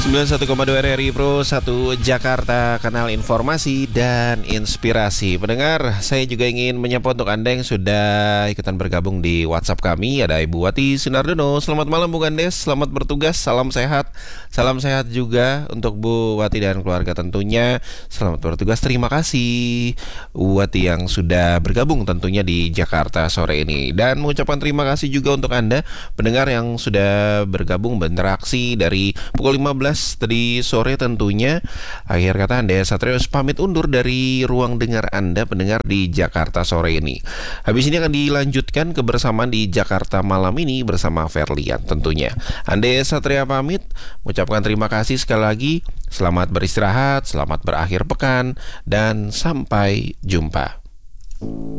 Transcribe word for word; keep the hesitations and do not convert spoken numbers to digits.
sembilan puluh satu koma dua R R I Pro satu Jakarta, kanal informasi dan inspirasi. Pendengar, saya juga ingin menyapa untuk Anda yang sudah ikutan bergabung di WhatsApp kami. Ada Ibu Wati Sunardono. Selamat malam Bu Gandes, selamat bertugas, salam sehat. Salam sehat juga untuk Bu Wati dan keluarga tentunya. Selamat bertugas, terima kasih Bu Wati yang sudah bergabung tentunya di Jakarta sore ini. Dan mengucapkan terima kasih juga untuk Anda pendengar yang sudah bergabung berinteraksi dari pukul lima belas tadi sore tentunya. Akhir kata Anda Satrius pamit undur dari ruang dengar Anda pendengar di Jakarta sore ini. Habis ini akan dilanjutkan kebersamaan di Jakarta malam ini bersama Ferlian tentunya. Anda Satria pamit, mengucapkan terima kasih sekali lagi. Selamat beristirahat, selamat berakhir pekan, dan sampai jumpa.